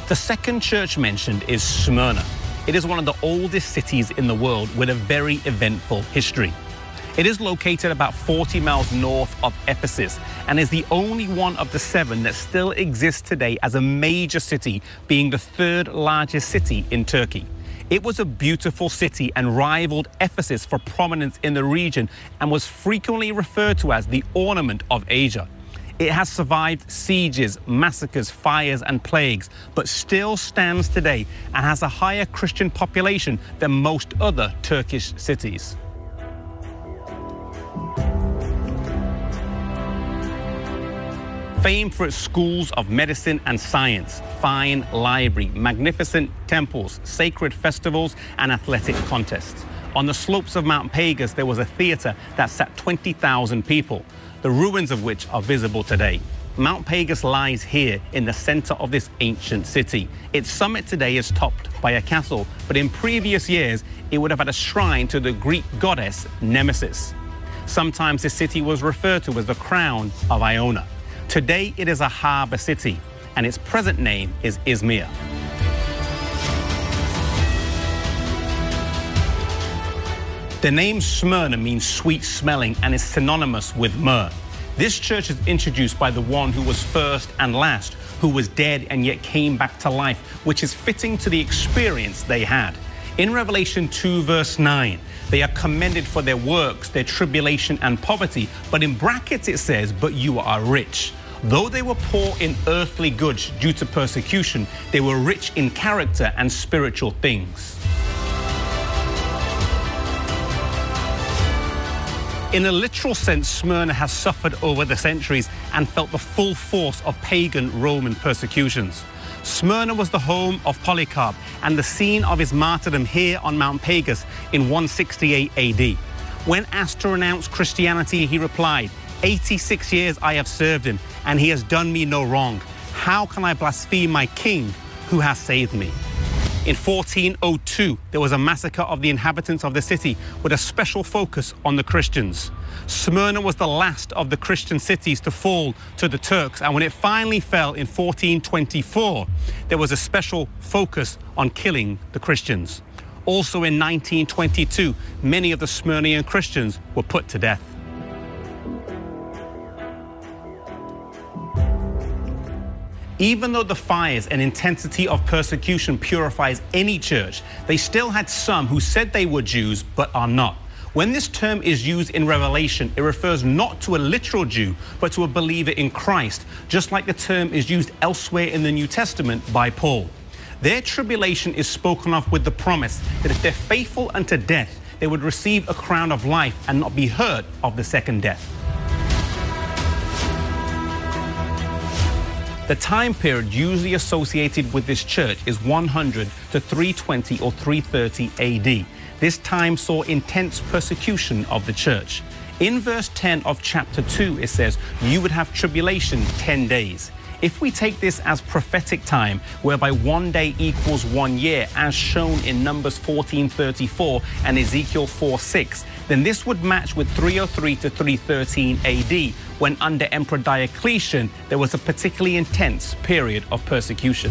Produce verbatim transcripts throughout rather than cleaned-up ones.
The second church mentioned is Smyrna. It is one of the oldest cities in the world with a very eventful history. It is located about forty miles north of Ephesus and is the only one of the seven that still exists today as a major city, being the third largest city in Turkey. It was a beautiful city and rivaled Ephesus for prominence in the region and was frequently referred to as the ornament of Asia. It has survived sieges, massacres, fires and plagues, but still stands today and has a higher Christian population than most other Turkish cities. Famed for its schools of medicine and science, fine library, magnificent temples, sacred festivals, and athletic contests. On the slopes of Mount Pegasus, there was a theater that sat twenty thousand people, the ruins of which are visible today. Mount Pegasus lies here in the center of this ancient city. Its summit today is topped by a castle, but in previous years, it would have had a shrine to the Greek goddess Nemesis. Sometimes this city was referred to as the crown of Iona. Today, it is a harbor city, and its present name is Izmir. The name Smyrna means sweet smelling and is synonymous with myrrh. This church is introduced by the one who was first and last, who was dead and yet came back to life, which is fitting to the experience they had. In Revelation two, verse nine, they are commended for their works, their tribulation and poverty, but in brackets it says, but you are rich. Though they were poor in earthly goods due to persecution, they were rich in character and spiritual things. In a literal sense, Smyrna has suffered over the centuries and felt the full force of pagan Roman persecutions. Smyrna was the home of Polycarp and the scene of his martyrdom here on Mount Pegasus in one sixty-eight A D. When asked to renounce Christianity, he replied, eighty-six years I have served him, and he has done me no wrong. How can I blaspheme my king who has saved me? In fourteen oh two, there was a massacre of the inhabitants of the city with a special focus on the Christians. Smyrna was the last of the Christian cities to fall to the Turks, and when it finally fell in fourteen twenty-four, there was a special focus on killing the Christians. Also in nineteen twenty-two, many of the Smyrnian Christians were put to death. Even though the fires and intensity of persecution purifies any church, they still had some who said they were Jews but are not. When this term is used in Revelation, it refers not to a literal Jew, but to a believer in Christ, just like the term is used elsewhere in the New Testament by Paul. Their tribulation is spoken of with the promise that if they're faithful unto death, they would receive a crown of life and not be hurt of the second death. The time period usually associated with this church is one hundred to three twenty or three thirty A D. This time saw intense persecution of the church. In verse ten of chapter two, it says, you would have tribulation ten days. If we take this as prophetic time, whereby one day equals one year, as shown in Numbers fourteen thirty-four and Ezekiel four six, then this would match with three oh three to three thirteen A D, when under Emperor Diocletian, there was a particularly intense period of persecution.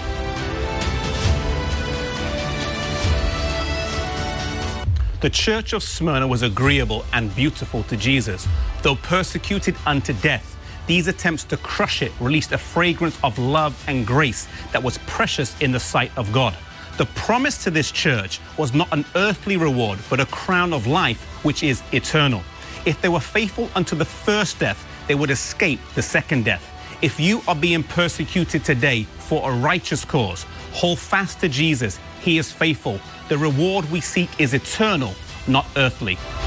The church of Smyrna was agreeable and beautiful to Jesus. Though persecuted unto death, these attempts to crush it released a fragrance of love and grace that was precious in the sight of God. The promise to this church was not an earthly reward, but a crown of life, which is eternal. If they were faithful unto the first death, they would escape the second death. If you are being persecuted today for a righteous cause, hold fast to Jesus. He is faithful. The reward we seek is eternal, not earthly.